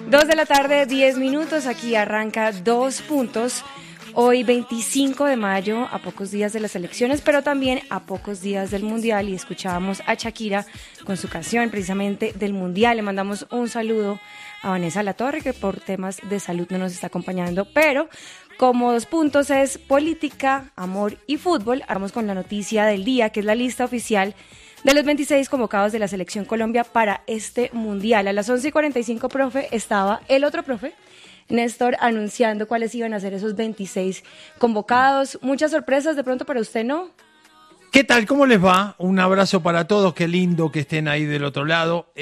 2:10 p.m, aquí arranca 2 puntos. Hoy 25 de mayo, a pocos días de las elecciones, pero también a pocos días del Mundial, y escuchábamos a Shakira con su canción precisamente del Mundial. Le mandamos un saludo a Vanessa Latorre, que por temas de salud no nos está acompañando, pero como 2 puntos es política, amor y fútbol, vamos con la noticia del día, que es la lista oficial de los 26 convocados de la Selección Colombia para este Mundial. A las 11:45, profe, estaba el otro profe, Néstor, anunciando cuáles iban a ser esos 26 convocados. Muchas sorpresas de pronto para usted, ¿no? ¿Qué tal? ¿Cómo les va? Un abrazo para todos, qué lindo que estén ahí del otro lado.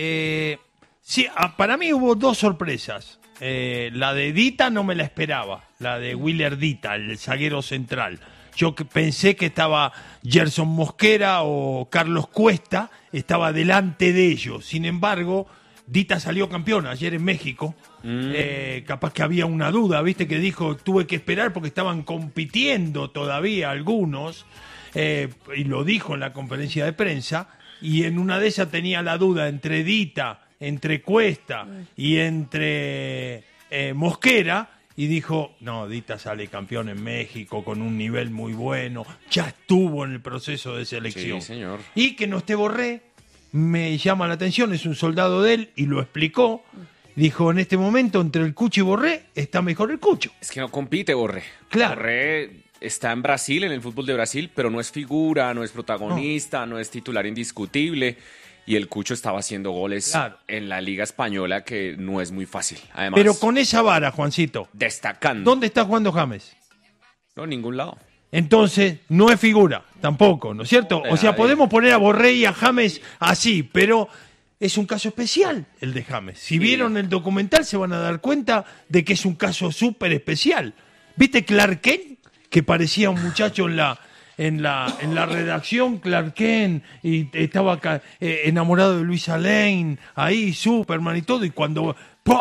Sí, para mí hubo 2 sorpresas. La de Dita no me la esperaba, la de Willer Dita, el zaguero central. Yo pensé que estaba Gerson Mosquera o Carlos Cuesta, estaba delante de ellos. Sin embargo, Dita salió campeón ayer en México. Capaz que había una duda, viste, que dijo, tuve que esperar porque estaban compitiendo todavía algunos, y lo dijo en la conferencia de prensa, y en una de esas tenía la duda entre Dita, entre Cuesta y entre Mosquera, y dijo, no, Dita sale campeón en México con un nivel muy bueno, ya estuvo en el proceso de selección. Sí, señor. Y que no esté Borré me llama la atención, es un soldado de él y lo explicó. Dijo, en este momento entre el Cucho y Borré está mejor el Cucho. Es que no compite Borré. Claro. Borré está en Brasil, en el fútbol de Brasil, pero no es figura, no es protagonista, no es titular indiscutible. Y el Cucho estaba haciendo goles en la Liga Española, que no es muy fácil. Además, pero con esa vara, Juancito. Destacando. ¿Dónde está jugando James? No, en ningún lado. Entonces, no es figura, tampoco, ¿no es cierto? O sea, podemos poner a Borré y a James así, pero es un caso especial el de James. Si vieron el documental se van a dar cuenta de que es un caso súper especial. ¿Viste Clark Kent? Que parecía un muchacho en la redacción, Clark Kent, y estaba enamorado de Luisa Lane, ahí, Superman y todo, y cuando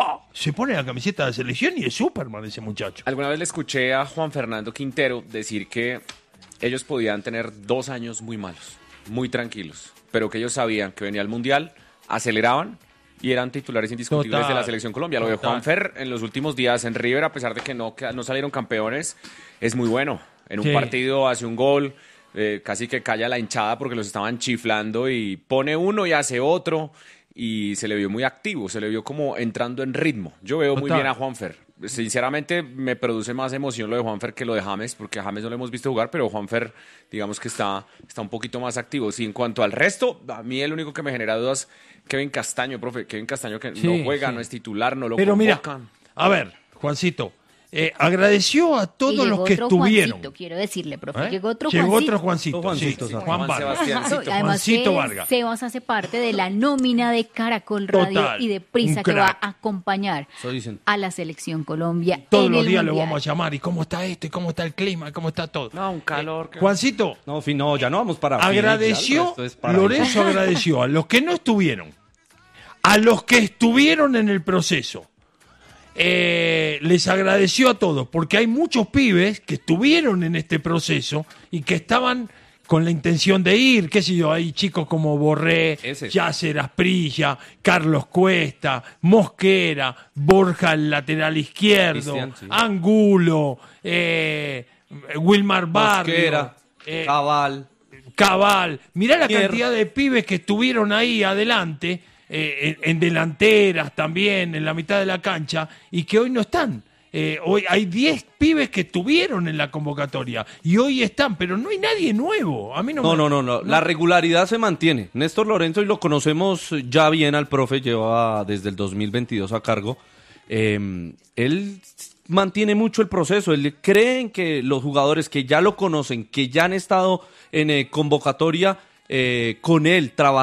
se pone la camiseta de la selección y es Superman ese muchacho. Alguna vez le escuché a Juan Fernando Quintero decir que ellos podían tener 2 años muy malos, muy tranquilos, pero que ellos sabían que venía el Mundial, aceleraban y eran titulares indiscutibles de la Selección Colombia. Lo de Juanfer en los últimos días en River, a pesar de que no salieron campeones, es muy bueno. En un partido hace un gol, casi que calla la hinchada porque los estaban chiflando y pone uno y hace otro, y se le vio muy activo, se le vio como entrando en ritmo. Yo veo muy bien a Juanfer. Sinceramente me produce más emoción lo de Juanfer que lo de James, porque a James no lo hemos visto jugar, pero Juanfer digamos que está un poquito más activo. Sí, en cuanto al resto, a mí el único que me genera dudas, Kevin Castaño, profe, Kevin Castaño que no juega, no es titular, no lo convocan. Mira, a ver, Juancito, agradeció a todos los que estuvieron. Juancito, quiero decirle, profe. Llegó otro Juancito. Juan Vargas. Además Juancito Vargas. Sebas hace parte de la nómina de Caracol Radio y de Prisa, que va a acompañar a la Selección Colombia. Todos los días lo vamos a llamar. ¿Y cómo está esto? ¿Y cómo está el clima? ¿Cómo está todo? No, un calor. Juancito. No, ya no vamos para agradeció, Lorenzo agradeció a los que no estuvieron, a los que estuvieron en el proceso. Les agradeció a todos, porque hay muchos pibes que estuvieron en este proceso y que estaban con la intención de ir, qué sé yo, hay chicos como Borré, Yasser Asprilla, Carlos Cuesta, Mosquera, Borja el lateral izquierdo, Angulo, Wilmar Barrio, Cabal. Mirá la cantidad de pibes que estuvieron ahí adelante, en delanteras también, en la mitad de la cancha, y que hoy no están. Hoy hay 10 pibes que estuvieron en la convocatoria y hoy están, pero no hay nadie nuevo. A mí no. La regularidad se mantiene. Néstor Lorenzo, y lo conocemos ya bien al profe, lleva desde el 2022 a cargo. Él mantiene mucho el proceso. Él cree en que los jugadores que ya lo conocen, que ya han estado en convocatoria con él, trabajando